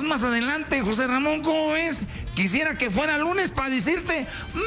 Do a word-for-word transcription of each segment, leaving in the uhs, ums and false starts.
veremos más adelante, José Ramón, ¿cómo ves? Quisiera que fuera lunes para decirte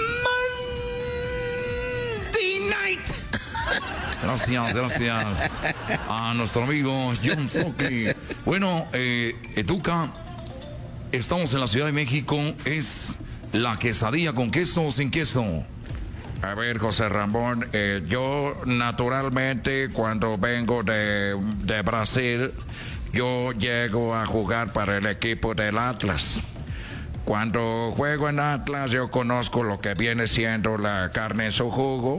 Monday Night. Gracias, gracias a nuestro amigo John Soki. Bueno, eh, Educa, estamos en la Ciudad de México. ¿Es la quesadilla con queso o sin queso? A ver, José Ramón, eh, yo naturalmente cuando vengo de, de Brasil, yo llego a jugar para el equipo del Atlas. Cuando juego en Atlas, yo conozco lo que viene siendo la carne en su jugo.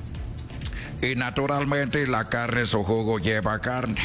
Y naturalmente la carne en su jugo lleva carne.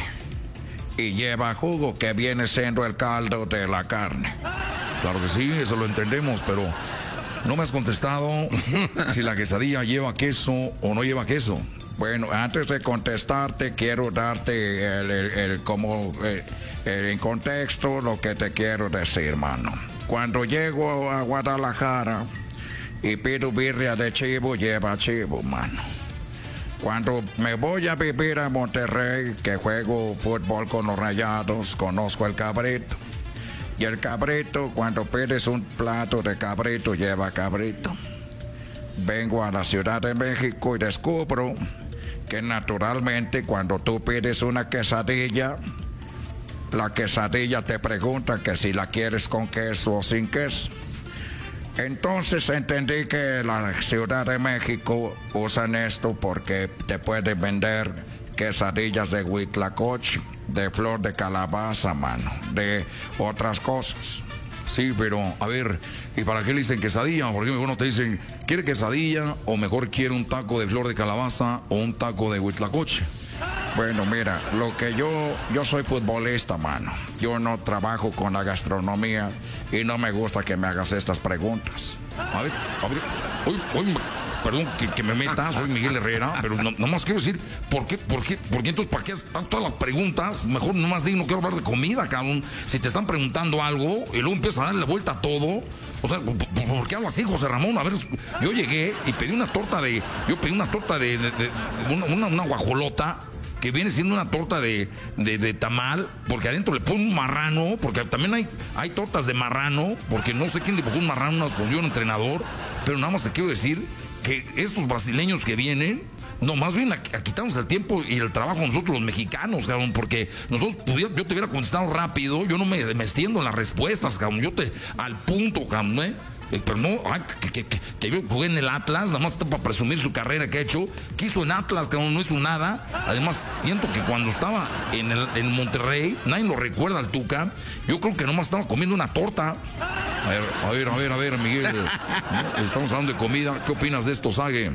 Y lleva jugo, que viene siendo el caldo de la carne. Claro que sí, eso lo entendemos, pero no me has contestado si la quesadilla lleva queso o no lleva queso. Bueno, antes de contestarte, quiero darte el, el, el como el, el, en contexto lo que te quiero decir, mano. Cuando llego a Guadalajara y pido birria de chivo, lleva chivo, mano. Cuando me voy a vivir a Monterrey, que juego fútbol con los Rayados, conozco el cabrito. Y el cabrito, cuando pides un plato de cabrito, lleva cabrito. Vengo a la Ciudad de México y descubro que naturalmente cuando tú pides una quesadilla, la quesadilla te pregunta que si la quieres con queso o sin queso. Entonces entendí que la Ciudad de México usan esto porque te pueden vender quesadillas de huitlacoche, de flor de calabaza, mano, de otras cosas. Sí, pero a ver, ¿y para qué le dicen quesadilla? Porque mejor no te dicen, ¿quiere quesadilla o mejor quiere un taco de flor de calabaza o un taco de huitlacoche? Bueno, mira, lo que yo, yo soy futbolista, mano. Yo no trabajo con la gastronomía y no me gusta que me hagas estas preguntas. A ver, a ver, hoy, hoy, perdón que, que me meta, soy Miguel Herrera, pero no, nomás quiero decir, ¿por qué, por qué, por qué entonces, para qué todas las preguntas? Mejor nomás digo, no quiero hablar de comida, cabrón. Si te están preguntando algo y luego empiezas a darle la vuelta a todo, o sea, ¿por, por qué hablo así, José Ramón? A ver, yo llegué y pedí una torta de, yo pedí una torta de, de, de una, una, una guajolota, que viene siendo una torta de, de, de tamal, porque adentro le ponen un marrano, porque también hay, hay tortas de marrano, porque no sé quién le puso un marrano, nos escondió un entrenador, pero nada más te quiero decir que estos brasileños que vienen, no, más bien a, a quitarnos el tiempo y el trabajo a nosotros los mexicanos, cabrón, porque nosotros pudiera, yo te hubiera contestado rápido, yo no me, me extiendo en las respuestas, cabrón, yo te, al punto, cabrón, ¿eh? Pero no, ay, que, que, que, que yo jugué en el Atlas, nada más para presumir su carrera que ha hecho. Que hizo en Atlas, que no hizo nada. Además, siento que cuando estaba en, el, en Monterrey, nadie lo recuerda al Tuca. Yo creo que nomás estaba comiendo una torta. A ver, a ver, a ver, a ver, Miguel. Estamos hablando de comida. ¿Qué opinas de esto, Sague?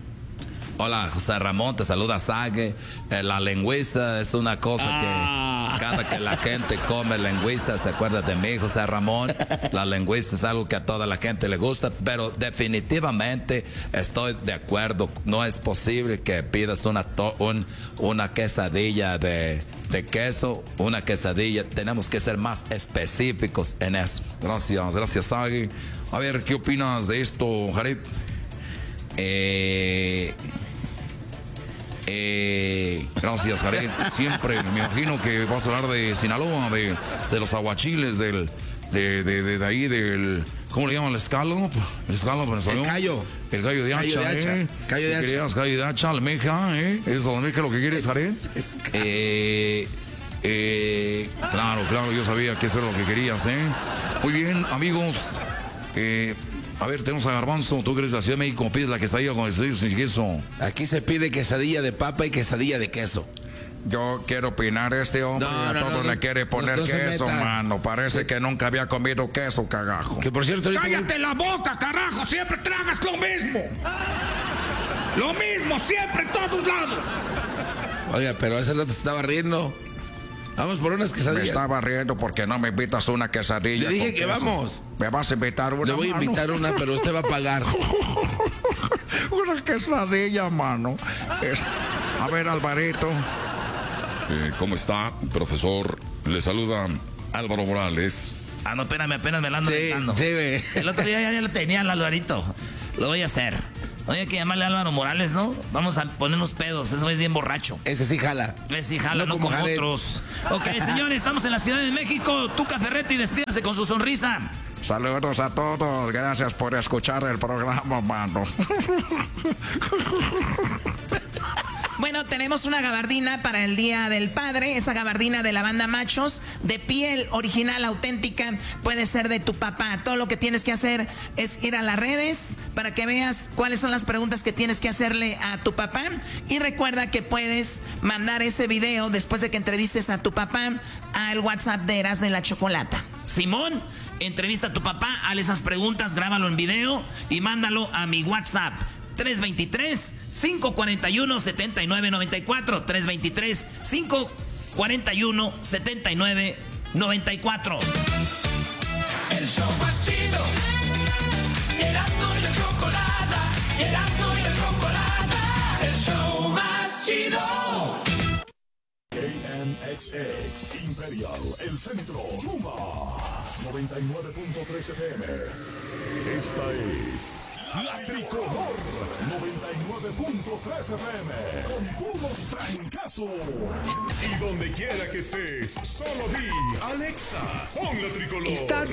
Hola, José Ramón, te saluda Sague. Eh, la lengüiza es una cosa ah. que cada que la gente come lengüiza se acuerda de mí, José Ramón. La lengüiza es algo que a toda la gente le gusta, pero definitivamente estoy de acuerdo. No es posible que pidas una, to- un, una quesadilla de, de queso, una quesadilla. Tenemos que ser más específicos en eso. Gracias, gracias, Sague. A ver, ¿qué opinas de esto, Jared? Eh... Eh, gracias, Jared. Siempre me imagino que vas a hablar de Sinaloa, de, de los aguachiles, del, de, de, de, de ahí, del. ¿Cómo le llaman? El escalo. El escalo, el gallo. El gallo de hacha, gallo de hacha. ¿eh? Gallo de hacha. Querías gallo de hacha, almeja, ¿eh? ¿Es la almeja lo que quieres, Jared? Es, es... Eh, eh, claro, claro, yo sabía que eso era lo que querías, ¿eh? Muy bien, amigos. Eh. A ver, tenemos a Garbanzo. Tú que eres de la Ciudad de México, pides la quesadilla con quesadilla sin queso. Aquí se pide quesadilla de papa y quesadilla de queso. Yo quiero opinar, este hombre no, a no, todos no, le quiere poner no, no queso, mano. Parece sí. que nunca había comido queso, cagajo. Que por cierto... ¡Cállate voy... la boca, carajo! Siempre tragas lo mismo. Lo mismo, siempre, en todos lados. Oiga, pero hace rato se estaba riendo. Vamos por unas quesadillas. Me estaba riendo porque no me invitas una quesadilla. Le dije que queso. Vamos. ¿Me vas a invitar una? Le voy a invitar mano? una, pero usted va a pagar. Una quesadilla, mano. Es... A ver, Alvarito. Eh, ¿Cómo está, profesor? Le saluda Álvaro Morales. Ah, no, espérame, apenas me la ando sí, invitando. Sí, güey. El otro día ya, ya lo tenía, Alvarito. Lo voy a hacer. Oye, hay que llamarle a Álvaro Morales, ¿no? Vamos a ponernos pedos, eso es bien borracho. Ese sí jala. Ese sí jala, no, No como, como Jared. otros. Ok, señores, estamos en la Ciudad de México. Tuca Ferretti, despídase con su sonrisa. Saludos a todos, gracias por escuchar el programa, mano. Bueno, tenemos una gabardina para el Día del Padre, esa gabardina de la banda Machos, de piel original, auténtica, puede ser de tu papá. Todo lo que tienes que hacer es ir a las redes para que veas cuáles son las preguntas que tienes que hacerle a tu papá. Y recuerda que puedes mandar ese video después de que entrevistes a tu papá al WhatsApp de Erasmo y la Chocolata. Simón, entrevista a tu papá, hazle esas preguntas, grábalo en video y mándalo a mi WhatsApp. tres dos tres, cinco cuatro uno, siete nueve nueve cuatro. tres dos tres, cinco cuatro uno, siete nueve nueve cuatro. El show más chido. Erasmo y la Chocolata. Erasmo y la Chocolata. El show más chido. K M X X Imperial, el centro, Chuma, noventa y nueve punto tres F M. Esta es La Tricolor, noventa y nueve punto tres F M, con puros trancazos. Y donde quiera que estés, solo di, Alexa, pon La Tricolor. Estás